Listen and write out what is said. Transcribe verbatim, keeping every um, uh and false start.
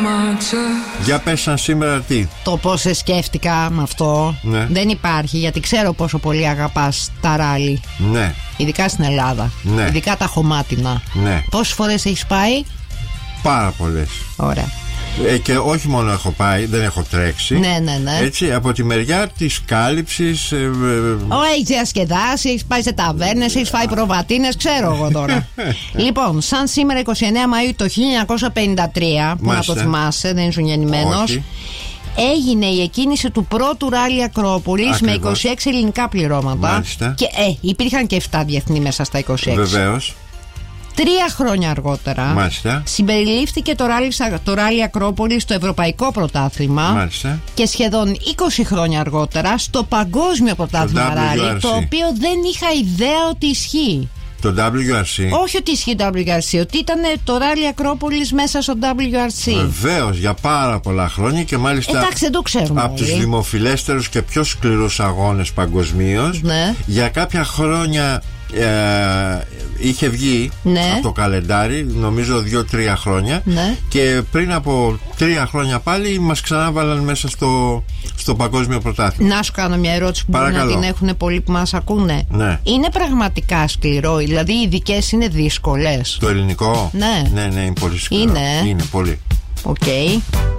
Για πες σαν σήμερα τι. Το πώς σε σκέφτηκα με αυτό, ναι. δεν υπάρχει, γιατί ξέρω πόσο πολύ αγαπάς τα ράλι. Ναι. Ειδικά στην Ελλάδα. Ναι. Ειδικά τα χωμάτινα. Ναι. Πόσες φορές έχεις πάει? Πάρα πολλές. Ωραία. Ε, και όχι μόνο έχω πάει, δεν έχω τρέξει. Ναι, ναι, ναι. Έτσι, από τη μεριά της κάλυψης. Ε, ε, Ω, έχεις διασκεδάσει, έχεις πάει σε ταβέρνες, έχεις φάει προβατίνες, ξέρω εγώ τώρα. Λοιπόν, σαν σήμερα εικοστή ενάτη Μαΐου το χίλια εννιακόσια πενήντα τρία, που να το θυμάσαι, δεν ήσουν γεννημένος, έγινε η εκκίνηση του πρώτου ράλι Ακρόπολης με είκοσι έξι ελληνικά πληρώματα. Μάλιστα. Και ε, υπήρχαν και επτά διεθνή μέσα στα είκοσι έξι. Βεβαίως. Τρία χρόνια αργότερα, μάλιστα, συμπεριλήφθηκε το ράλι, το ράλι Ακρόπολης στο Ευρωπαϊκό Πρωτάθλημα. Μάλιστα. Και σχεδόν είκοσι χρόνια αργότερα στο Παγκόσμιο Πρωτάθλημα ράλι, το οποίο δεν είχα ιδέα ότι ισχύει. Το ντάμπλιου αρ σι. Όχι ότι ισχύει το ντάμπλιου αρ σι, ότι ήταν το ράλι Ακρόπολης μέσα στο ντάμπλιου αρ σι. Βεβαίως, για πάρα πολλά χρόνια και μάλιστα. Εντάξει, δεν το ξέρουμε. Από τους δημοφιλέστερους και πιο σκληρούς αγώνες παγκοσμίως. Ναι. Για κάποια χρόνια ε, είχε βγει, ναι, από το καλεντάρι, νομίζω δύο-τρία χρόνια. Ναι. Και πριν από τρία χρόνια πάλι μας ξανάβαλαν μέσα στο, στο Παγκόσμιο Πρωτάθλημα. Να σου κάνω μια ερώτηση που μπορεί να την έχουν πολλοί που μας ακούνε. Ναι. Είναι πραγματικά σκληρό? Δηλαδή οι ειδικές είναι δύσκολες? Το ελληνικό? Ναι. Ναι, ναι, είναι πολύ σκληρό. Είναι, είναι πολύ. Οκ. Okay.